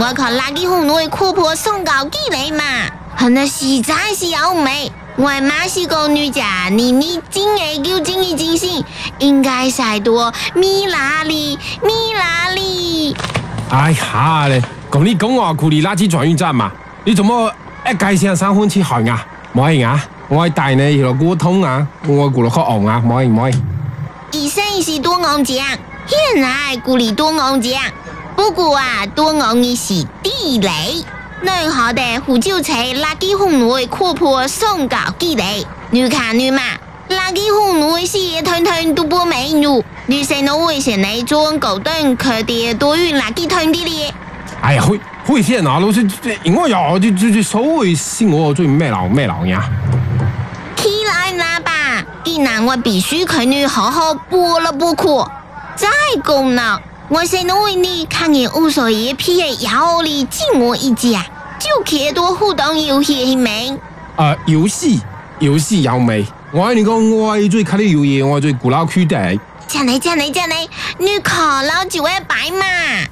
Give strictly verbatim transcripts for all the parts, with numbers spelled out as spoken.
我靠垃圾桶內闊婆送高幾嚟嘛，很多實在是好美。我媽是個女家，你你真係叫精益精神，應該晒多米拉里米拉里。 哎呀咧，咁你講我庫里垃圾轉運站嘛？你做乜一介聲三分之害啊？唔可以啊！我帶你去溝通啊，我顧落去昂啊，唔可以唔可以。 以前是多昂獎，現在庫里多昂獎，不過啊，多昂的是地雷。內河的胡椒菜垃圾桶內闊婆送高幾嚟，女看女嘛，垃圾桶內是一團團都不美女，女生都危險嚟做高端可啲多運垃圾桶啲咧。 哎呀，會會先啊，老師，我又就就就所謂是我最咩老咩老呀？ 起來啦吧，既然我必須佢女好好播了不可，再講啦。我先為你看見無所謂皮嘅腰裏進我一家，就可多互動遊戲名。 啊，遊戲遊戲有味。我你講我最睇啲遊戲，我最古老區的。 真嚟真嚟真嚟，你考老就會擺嘛。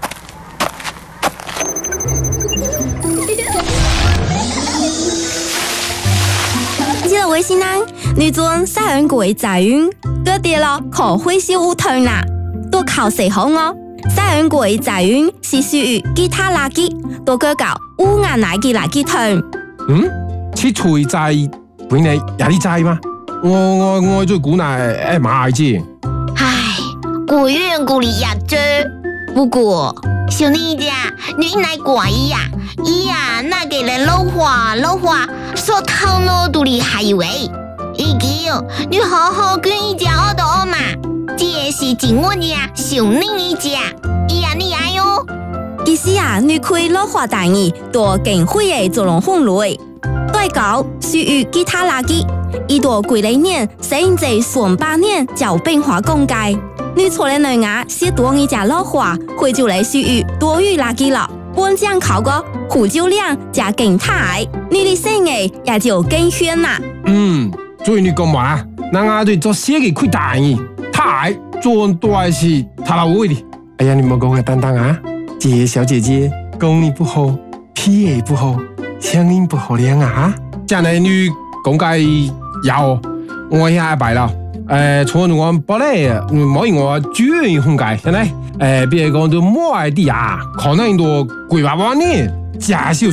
記得微信啦，你做三人鬼仔運，多啲咯，可會是烏藤啦，多靠誰好我。三人鬼仔運是屬於其他垃圾，多個搞烏顏垃圾垃圾桶。 嗯，切除仔本嚟有啲仔嗎？我我我最估係誒馬子。 唉，果園鼓勵呀啫。不過小妮家你來怪呀，伊呀那個人老話老話，說頭腦都厲害喂。已經你好好跟一家我都嘛。這是緊我家小妮一家，伊呀你愛喲。 其實啊，你可以落花大意，多更會嘅做龍鳳類，對搞屬於其他垃圾，一多幾嚟年，甚至上百年就變化公界。你錯了內牙，寫多一家落花，會就嚟屬於多餘垃圾了。本將考個胡椒量加更大，你的生意也就更炫啦。 嗯，所以你講話，人家對做寫嘅虧大意。太做多是他老位的。哎呀，你莫講個等等啊！這小姐姐功力不好，脾也不好，聲音不好聽啊！將來你講解有我現在擺了，誒，從我本來冇用我專業風格，現在誒，別講都冇愛啲啊，可能都幾百萬年，假少